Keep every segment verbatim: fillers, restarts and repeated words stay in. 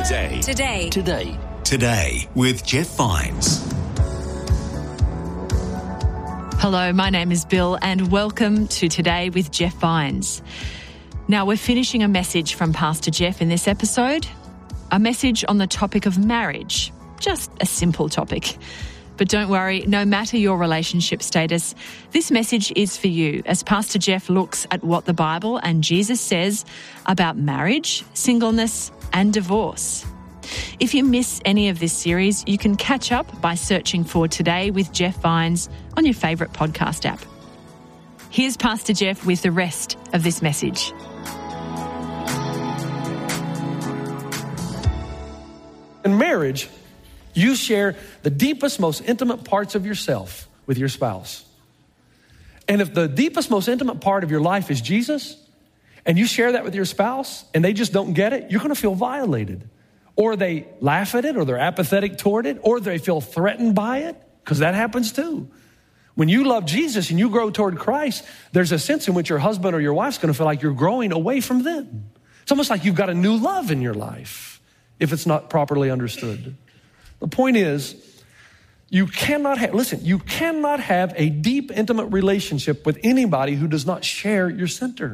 Today. Today. Today. Today with Jeff Vines. Hello, my name is Bill and welcome to Today with Jeff Vines. Now, we're finishing a message from Pastor Jeff in this episode, a message on the topic of marriage, just a simple topic. But don't worry, no matter your relationship status, this message is for you as Pastor Jeff looks at what the Bible and Jesus says about marriage, singleness, and divorce. If you miss any of this series, you can catch up by searching for Today with Jeff Vines on your favourite podcast app. Here's Pastor Jeff with the rest of this message. In marriage, you share the deepest, most intimate parts of yourself with your spouse. And if the deepest, most intimate part of your life is Jesus, and you share that with your spouse, and they just don't get it, you're going to feel violated. Or they laugh at it, or they're apathetic toward it, or they feel threatened by it, because that happens too. When you love Jesus and you grow toward Christ, there's a sense in which your husband or your wife's going to feel like you're growing away from them. It's almost like you've got a new love in your life if it's not properly understood. The point is, you cannot have, listen, you cannot have a deep, intimate relationship with anybody who does not share your center.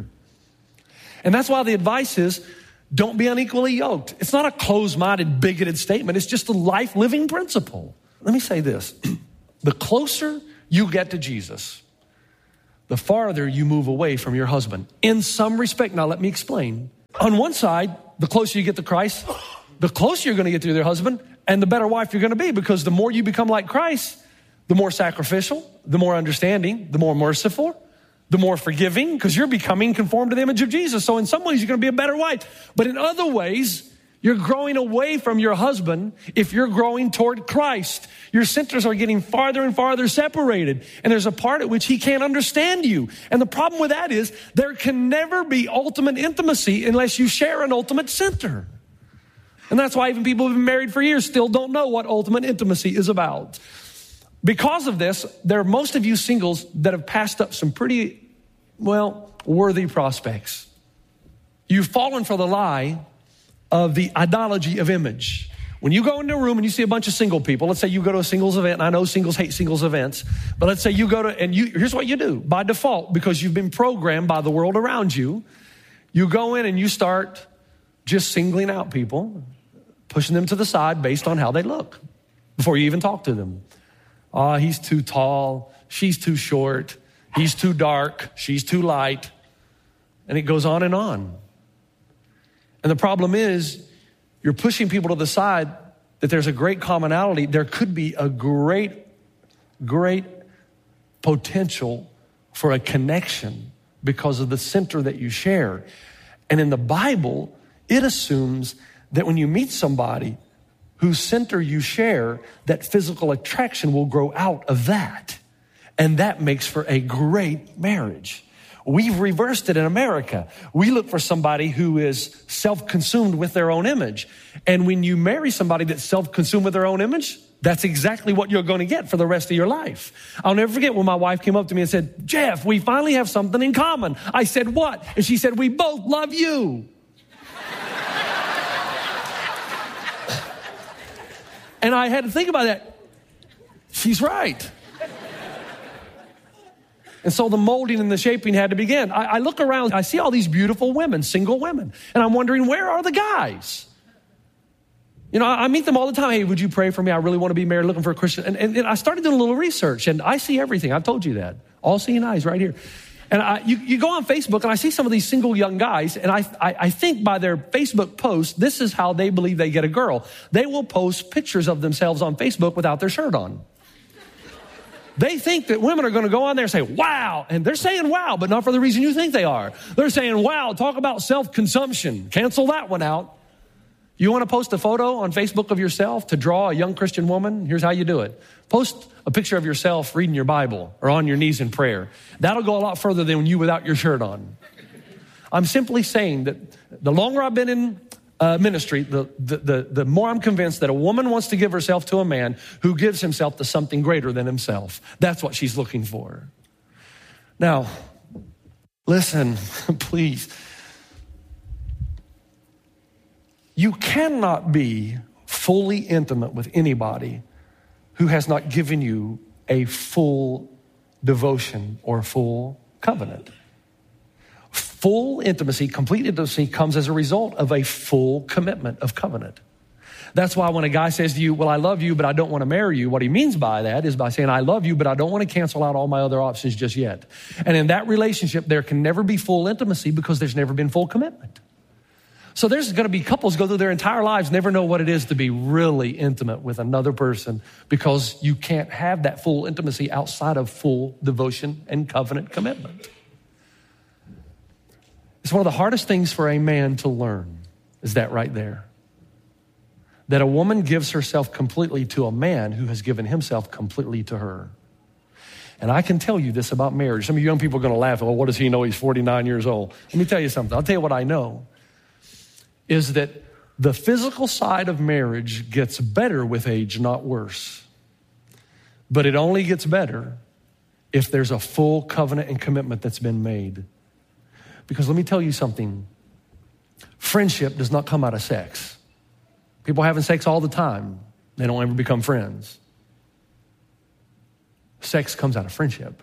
And that's why the advice is, don't be unequally yoked. It's not a closed-minded, bigoted statement. It's just a life-living principle. Let me say this. The closer you get to Jesus, the farther you move away from your husband. In some respect, now let me explain. On one side, the closer you get to Christ, the closer you're going to get to your husband, and the better wife you're going to be, because the more you become like Christ, the more sacrificial, the more understanding, the more merciful, the more forgiving, because you're becoming conformed to the image of Jesus. So in some ways, you're going to be a better wife. But in other ways, you're growing away from your husband if you're growing toward Christ. Your centers are getting farther and farther separated. And there's a part at which he can't understand you. And the problem with that is there can never be ultimate intimacy unless you share an ultimate center. And that's why even people who've been married for years still don't know what ultimate intimacy is about. Because of this, there are most of you singles that have passed up some pretty, well, worthy prospects. You've fallen for the lie of the idolatry of image. When you go into a room and you see a bunch of single people, let's say you go to a singles event, and I know singles hate singles events, but let's say you go to, and you, here's what you do. By default, because you've been programmed by the world around you, you go in and you start just singling out people, pushing them to the side based on how they look before you even talk to them. Oh, he's too tall. She's too short. He's too dark. She's too light. And it goes on and on. And the problem is you're pushing people to the side that there's a great commonality. There could be a great, great potential for a connection because of the center that you share. And in the Bible, it assumes that when you meet somebody whose center you share, that physical attraction will grow out of that. And that makes for a great marriage. We've reversed it in America. We look for somebody who is self-consumed with their own image. And when you marry somebody that's self-consumed with their own image, that's exactly what you're going to get for the rest of your life. I'll never forget when my wife came up to me and said, Jeff, we finally have something in common. I said, what? And she said, we both love you. And I had to think about that. She's right. And so the molding and the shaping had to begin. I, I look around, I see all these beautiful women, single women, and I'm wondering, where are the guys? You know, I, I meet them all the time. Hey, would you pray for me? I really want to be married, looking for a Christian. And, and, and I started doing a little research, and I see everything. I've told you that. All seeing eyes right here. And I, you, you go on Facebook, and I see some of these single young guys, and I, I, I think by their Facebook posts, this is how they believe they get a girl. They will post pictures of themselves on Facebook without their shirt on. They think that women are going to go on there and say, wow. And they're saying wow, but not for the reason you think they are. They're saying, wow, talk about self-consumption. Cancel that one out. You want to post a photo on Facebook of yourself to draw a young Christian woman? Here's how you do it. Post a picture of yourself reading your Bible or on your knees in prayer. That'll go a lot further than you without your shirt on. I'm simply saying that the longer I've been in uh, ministry, the, the, the, the more I'm convinced that a woman wants to give herself to a man who gives himself to something greater than himself. That's what she's looking for. Now, listen, please. You cannot be fully intimate with anybody who has not given you a full devotion or full covenant. Full intimacy, complete intimacy comes as a result of a full commitment of covenant. That's why when a guy says to you, well, I love you, but I don't want to marry you, what he means by that is by saying, I love you, but I don't want to cancel out all my other options just yet. And in that relationship, there can never be full intimacy because there's never been full commitment. So there's going to be couples go through their entire lives, never know what it is to be really intimate with another person because you can't have that full intimacy outside of full devotion and covenant commitment. It's one of the hardest things for a man to learn, is that right there. That a woman gives herself completely to a man who has given himself completely to her. And I can tell you this about marriage. Some of you young people are going to laugh. Well, what does he know? He's forty-nine years old. Let me tell you something. I'll tell you what I know. Is that the physical side of marriage gets better with age, not worse. But it only gets better if there's a full covenant and commitment that's been made. Because let me tell you something. Friendship does not come out of sex. People having sex all the time, they don't ever become friends. Sex comes out of friendship.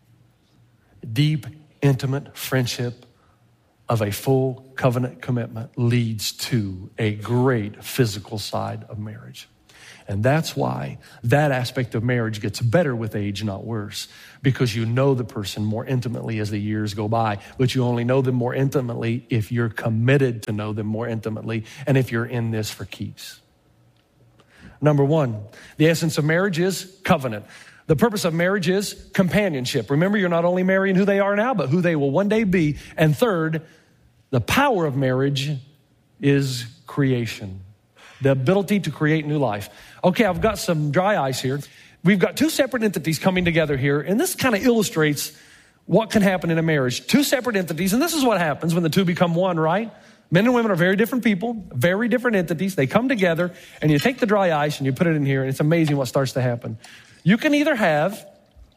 Deep, intimate friendship of a full covenant commitment leads to a great physical side of marriage. And that's why that aspect of marriage gets better with age, not worse, because you know the person more intimately as the years go by, but you only know them more intimately if you're committed to know them more intimately and if you're in this for keeps. Number one, the essence of marriage is covenant. The purpose of marriage is companionship. Remember, you're not only marrying who they are now, but who they will one day be. And third, the power of marriage is creation. The ability to create new life. Okay, I've got some dry ice here. We've got two separate entities coming together here, and this kind of illustrates what can happen in a marriage. Two separate entities, and this is what happens when the two become one, right? Men and women are very different people, very different entities. They come together, and you take the dry ice and you put it in here, and it's amazing what starts to happen. You can either have,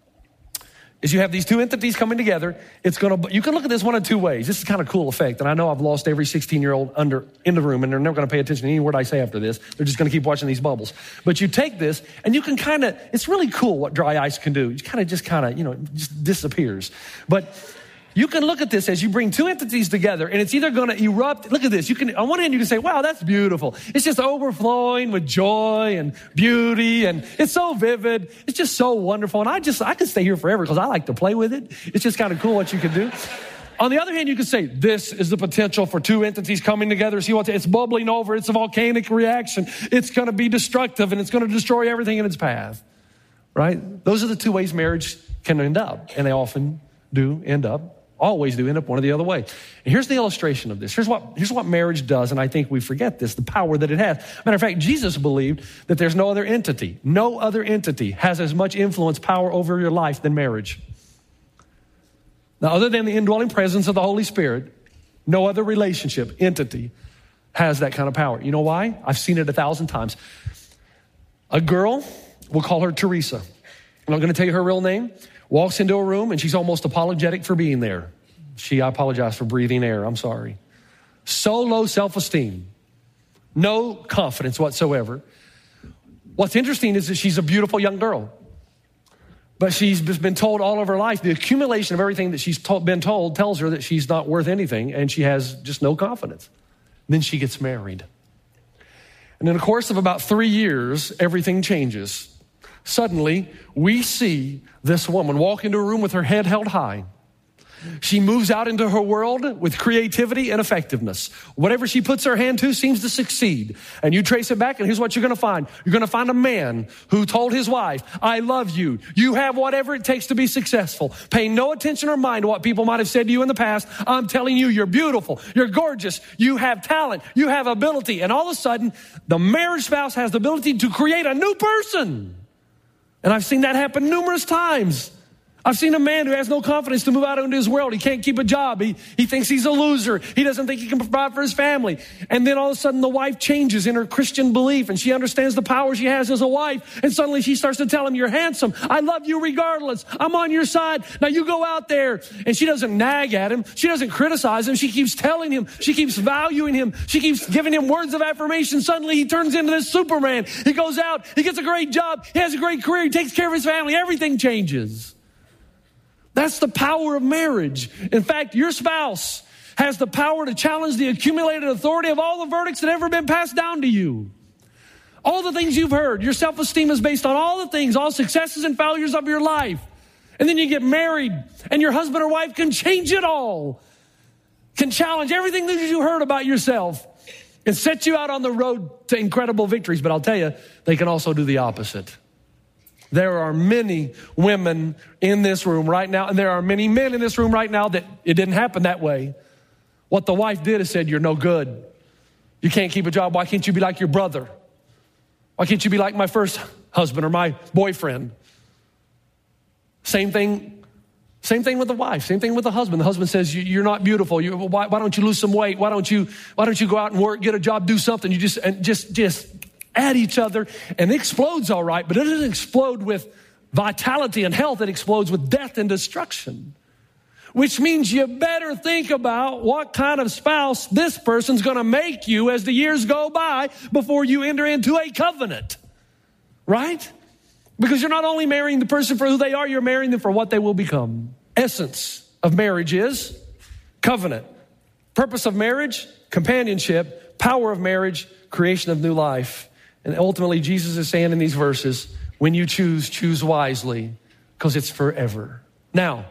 is you have these two entities coming together. It's going to, you can look at this one of two ways. This is kind of cool effect. And I know I've lost every sixteen-year-old under in the room, and they're never going to pay attention to any word I say after this. They're just going to keep watching these bubbles. But you take this, and you can kind of, it's really cool what dry ice can do. It kind of just kind of, you know, just disappears. But you can look at this as you bring two entities together, and it's either going to erupt. Look at this. You can, on one hand, you can say, wow, that's beautiful. It's just overflowing with joy and beauty, and it's so vivid. It's just so wonderful. And I just, I could stay here forever because I like to play with it. It's just kind of cool what you can do. On the other hand, you can say, this is the potential for two entities coming together. See what it's bubbling over. It's a volcanic reaction. It's going to be destructive, and it's going to destroy everything in its path. Right? Those are the two ways marriage can end up, and they often do end up. Always do end up one or the other way. And here's the illustration of this. Here's what, here's what marriage does, and I think we forget this, the power that it has. Matter of fact, Jesus believed that there's no other entity, no other entity has as much influence, power over your life than marriage. Now, other than the indwelling presence of the Holy Spirit, no other relationship, entity, has that kind of power. You know why? I've seen it a thousand times. A girl, we'll call her Teresa. I'm not going to tell you her real name. Walks into a room and she's almost apologetic for being there. She, I apologize for breathing air. I'm sorry. So low self-esteem. No confidence whatsoever. What's interesting is that she's a beautiful young girl. But she's just been told all of her life, the accumulation of everything that she's to- been told tells her that she's not worth anything, and she has just no confidence. Then she gets married. And in the course of about three years, everything changes. Suddenly, we see this woman walk into a room with her head held high. She moves out into her world with creativity and effectiveness. Whatever she puts her hand to seems to succeed. And you trace it back, and here's what you're going to find. You're going to find a man who told his wife, I love you. You have whatever it takes to be successful. Pay no attention or mind to what people might have said to you in the past. I'm telling you, you're beautiful. You're gorgeous. You have talent. You have ability. And all of a sudden, the marriage spouse has the ability to create a new person. And I've seen that happen numerous times. I've seen a man who has no confidence to move out into his world. He can't keep a job. He, he thinks he's a loser. He doesn't think he can provide for his family. And then all of a sudden the wife changes in her Christian belief and she understands the power she has as a wife. And suddenly she starts to tell him, you're handsome. I love you regardless. I'm on your side. Now you go out there. And she doesn't nag at him. She doesn't criticize him. She keeps telling him. She keeps valuing him. She keeps giving him words of affirmation. Suddenly he turns into this Superman. He goes out. He gets a great job. He has a great career. He takes care of his family. Everything changes. That's the power of marriage. In fact, your spouse has the power to challenge the accumulated authority of all the verdicts that have ever been passed down to you. All the things you've heard. Your self-esteem is based on all the things, all successes and failures of your life. And then you get married and your husband or wife can change it all. Can challenge everything that you heard about yourself and set you out on the road to incredible victories. But I'll tell you, they can also do the opposite. There are many women in this room right now, and there are many men in this room right now that it didn't happen that way. What the wife did is said, you're no good. You can't keep a job. Why can't you be like your brother? Why can't you be like my first husband or my boyfriend? Same thing, same thing with the wife, same thing with the husband. The husband says, you're not beautiful. You, why, why don't you lose some weight? Why don't you, why don't you go out and work, get a job, do something? You just, and just, just, at each other, and it explodes all right, but it doesn't explode with vitality and health. It explodes with death and destruction, which means you better think about what kind of spouse this person's going to make you as the years go by before you enter into a covenant, right? Because you're not only marrying the person for who they are, you're marrying them for what they will become. Essence of marriage is covenant. Purpose of marriage, companionship. Power of marriage, creation of new life. And ultimately, Jesus is saying in these verses, when you choose, choose wisely, because it's forever. Now,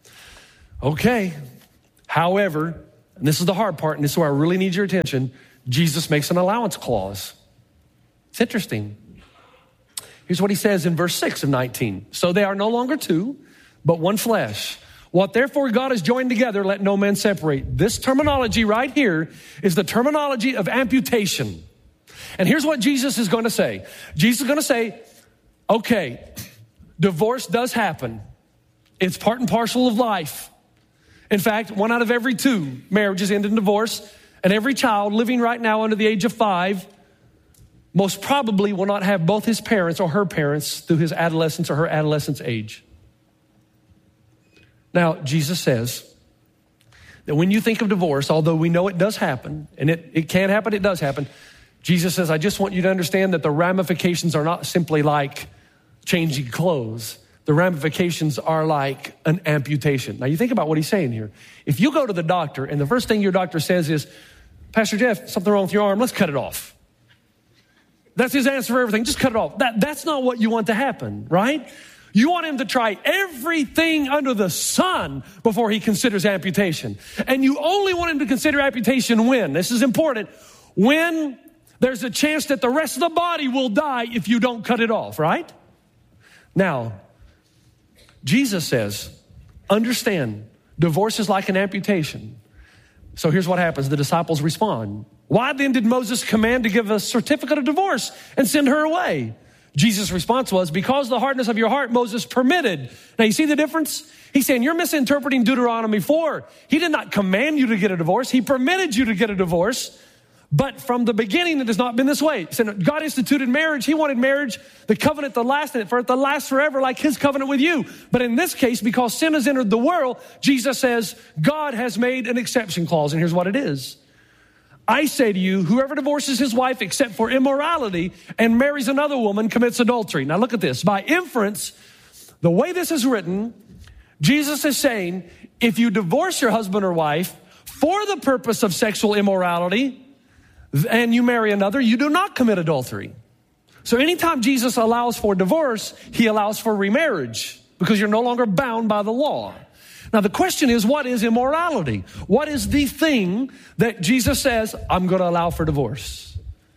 okay, however, and this is the hard part, and this is where I really need your attention, Jesus makes an allowance clause. It's interesting. Here's what he says in verse six of nineteen. So they are no longer two, but one flesh. What therefore God has joined together, let no man separate. This terminology right here is the terminology of amputation. And here's what Jesus is going to say. Jesus is going to say, okay, divorce does happen. It's part and parcel of life. In fact, one out of every two marriages end in divorce, and every child living right now under the age of five most probably will not have both his parents or her parents through his adolescence or her adolescence age. Now, Jesus says that when you think of divorce, although we know it does happen, and it, it can happen, it does happen, Jesus says, I just want you to understand that the ramifications are not simply like changing clothes. The ramifications are like an amputation. Now you think about what he's saying here. If you go to the doctor and the first thing your doctor says is, Pastor Jeff, something wrong with your arm, let's cut it off. That's his answer for everything. Just cut it off. That, that's not what you want to happen, right? You want him to try everything under the sun before he considers amputation. And you only want him to consider amputation when, this is important, when there's a chance that the rest of the body will die if you don't cut it off, right? Now, Jesus says, understand, divorce is like an amputation. So here's what happens. The disciples respond. Why then did Moses command to give a certificate of divorce and send her away? Jesus' response was, because the hardness of your heart, Moses permitted. Now, you see the difference? He's saying, you're misinterpreting Deuteronomy four. He did not command you to get a divorce. He permitted you to get a divorce. But from the beginning, it has not been this way. So God instituted marriage. He wanted marriage, the covenant to last, and for it to last forever like his covenant with you. But in this case, because sin has entered the world, Jesus says, God has made an exception clause. And here's what it is. I say to you, whoever divorces his wife except for immorality and marries another woman commits adultery. Now look at this. By inference, the way this is written, Jesus is saying, if you divorce your husband or wife for the purpose of sexual immorality, and you marry another, you do not commit adultery. So anytime Jesus allows for divorce, he allows for remarriage because you're no longer bound by the law. Now the question is, what is immorality? What is the thing that Jesus says, I'm going to allow for divorce?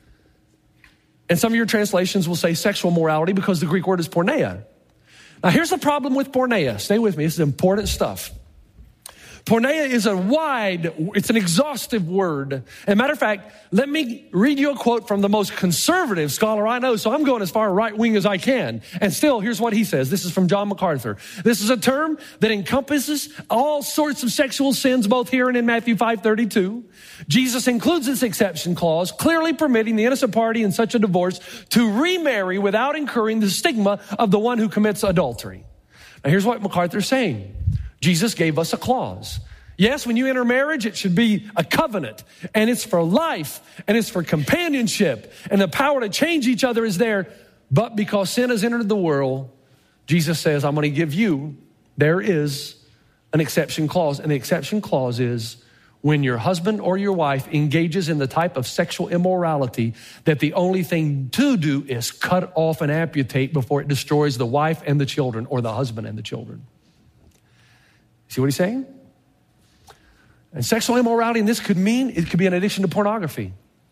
And some of your translations will say sexual morality because the Greek word is porneia. Now here's the problem with porneia. Stay with me. This is important stuff. Porneia is a wide, it's an exhaustive word. As a matter of fact, let me read you a quote from the most conservative scholar I know. So I'm going as far right wing as I can. And still, here's what he says. This is from John MacArthur. This is a term that encompasses all sorts of sexual sins, both here and in Matthew five thirty-two. Jesus includes this exception clause, clearly permitting the innocent party in such a divorce to remarry without incurring the stigma of the one who commits adultery. Now, here's what MacArthur's saying. Jesus gave us a clause. Yes, when you enter marriage, it should be a covenant, and it's for life, and it's for companionship, and the power to change each other is there. But because sin has entered the world, Jesus says, I'm going to give you, there is an exception clause. And the exception clause is when your husband or your wife engages in the type of sexual immorality that the only thing to do is cut off and amputate before it destroys the wife and the children or the husband and the children. See what he's saying? And sexual immorality, and this could mean, it could be an addiction to pornography.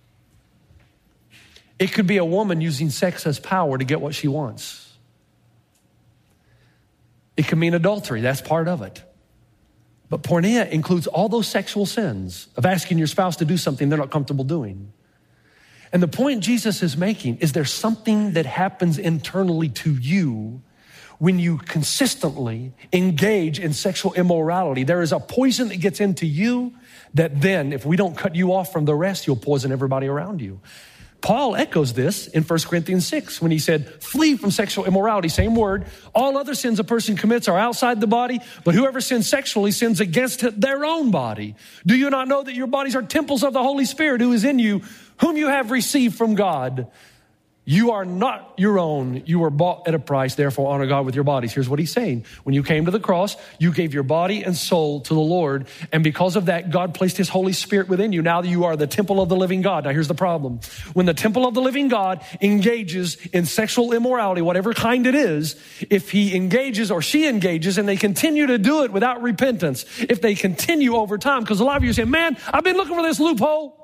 It could be a woman using sex as power to get what she wants. It could mean adultery. That's part of it. But porneia includes all those sexual sins of asking your spouse to do something they're not comfortable doing. And the point Jesus is making is there's something that happens internally to you when you consistently engage in sexual immorality. There is a poison that gets into you that then, if we don't cut you off from the rest, you'll poison everybody around you. Paul echoes this in First Corinthians six when he said, flee from sexual immorality. Same word. All other sins a person commits are outside the body, but whoever sins sexually sins against their own body. Do you not know that your bodies are temples of the Holy Spirit who is in you, whom you have received from God? You are not your own. You were bought at a price. Therefore, honor God with your bodies. Here's what he's saying. When you came to the cross, you gave your body and soul to the Lord. And because of that, God placed his Holy Spirit within you. Now you are the temple of the living God. Now here's the problem. When the temple of the living God engages in sexual immorality, whatever kind it is, if he engages or she engages and they continue to do it without repentance, if they continue over time, because a lot of you say, man, I've been looking for this loophole.